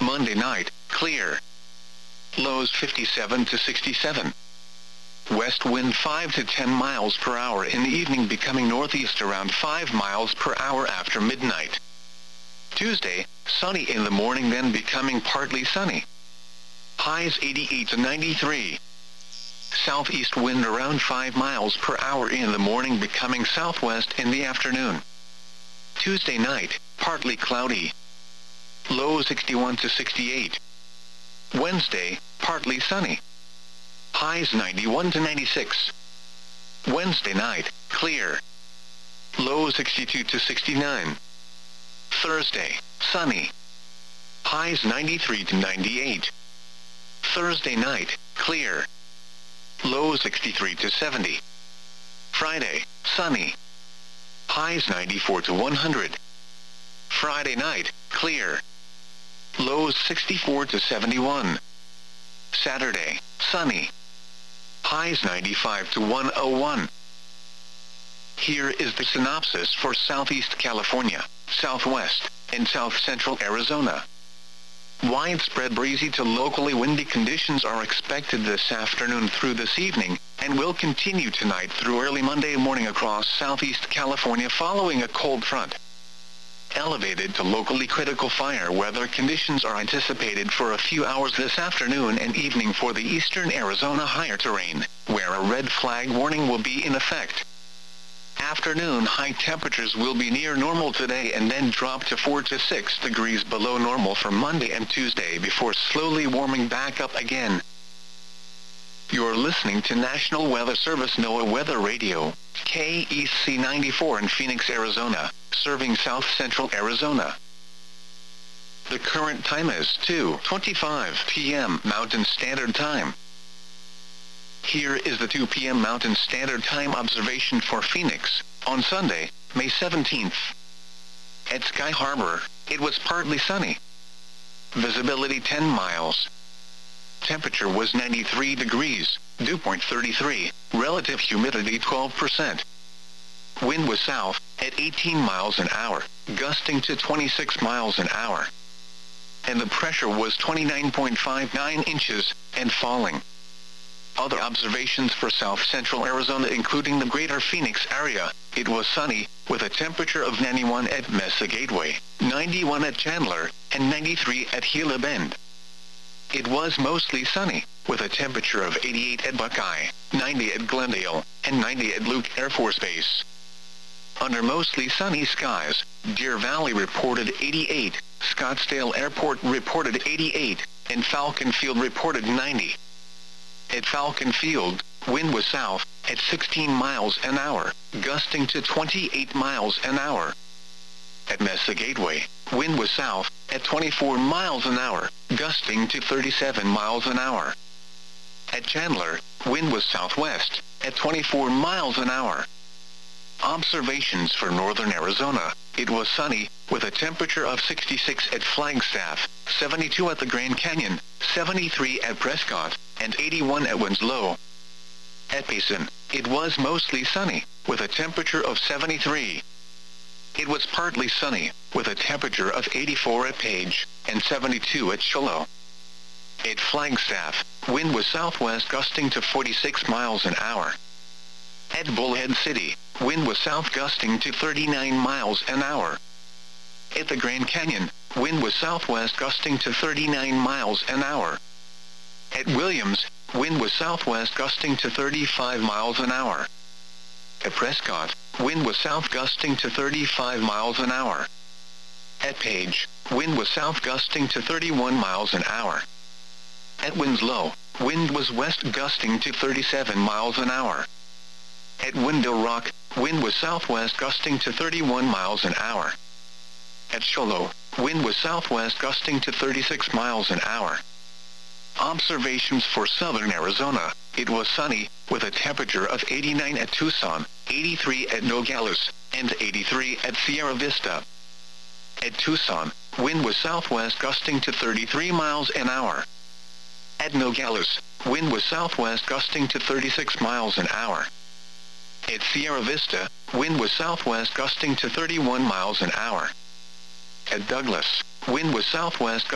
Monday night, clear. Lows 57 to 67. West wind 5 to 10 miles per hour in the evening, becoming northeast around 5 miles per hour after midnight. Tuesday, sunny in the morning, then becoming partly sunny. Highs 88 to 93. Southeast wind around 5 miles per hour in the morning, becoming southwest in the afternoon. Tuesday night, partly cloudy. Low 61 to 68. Wednesday, partly sunny. Highs 91 to 96. Wednesday night, clear. Low 62 to 69. Thursday, sunny. Highs 93 to 98. Thursday night, clear. Low 63 to 70. Friday, sunny. Highs 94 to 100. Friday night, clear. Lows 64 to 71. Saturday, sunny. Highs 95 to 101. Here is the synopsis for Southeast California, Southwest, and South Central Arizona. Widespread breezy to locally windy conditions are expected this afternoon through this evening, and will continue tonight through early Monday morning across Southeast California following a cold front. Elevated to locally critical fire weather conditions are anticipated for a few hours this afternoon and evening for the eastern Arizona higher terrain, where a red flag warning will be in effect. Afternoon high temperatures will be near normal today and then drop to 4 to 6 degrees below normal for Monday and Tuesday before slowly warming back up again. You're listening to National Weather Service NOAA Weather Radio, KEC 94 in Phoenix, Arizona, serving South Central Arizona. The current time is 2:25 p.m. Mountain Standard Time. Here is the 2 p.m. Mountain Standard Time observation for Phoenix, on Sunday, May 17th. At Sky Harbor, it was partly sunny. Visibility 10 miles. Temperature was 93 degrees, dew point 33, relative humidity 12%. Wind was south, at 18 miles an hour, gusting to 26 miles an hour. And the pressure was 29.59 inches, and falling. Other observations for South Central Arizona, including the greater Phoenix area, it was sunny, with a temperature of 91 at Mesa Gateway, 91 at Chandler, and 93 at Gila Bend. It was mostly sunny, with a temperature of 88 at Buckeye, 90 at Glendale, and 90 at Luke Air Force Base. Under mostly sunny skies, Deer Valley reported 88, Scottsdale Airport reported 88, and Falcon Field reported 90. At Falcon Field, wind was south, at 16 miles an hour, gusting to 28 miles an hour. At Mesa Gateway, wind was south, at 24 miles an hour, gusting to 37 miles an hour. At Chandler, wind was southwest, at 24 miles an hour. Observations for northern Arizona, it was sunny, with a temperature of 66 at Flagstaff, 72 at the Grand Canyon, 73 at Prescott, and 81 at Winslow. At Payson, it was mostly sunny, with a temperature of 73. It was partly sunny, with a temperature of 84 at Page, and 72 at Shiloh. At Flagstaff, wind was southwest gusting to 46 miles an hour. At Bullhead City, wind was south gusting to 39 miles an hour. At the Grand Canyon, wind was southwest gusting to 39 miles an hour. At Williams, wind was southwest gusting to 35 miles an hour. At Prescott, wind was south gusting to 35 miles an hour. At Page, wind was south gusting to 31 miles an hour. At Winslow, wind was west gusting to 37 miles an hour. At Window Rock, wind was southwest gusting to 31 miles an hour. At Shiloh, wind was southwest gusting to 36 miles an hour. Observations for southern Arizona, it was sunny, with a temperature of 89 at Tucson, 83 at Nogales, and 83 at Sierra Vista. At Tucson, wind was southwest gusting to 33 miles an hour. At Nogales, wind was southwest gusting to 36 miles an hour. At Sierra Vista, wind was southwest gusting to 31 miles an hour. At Douglas, wind was southwest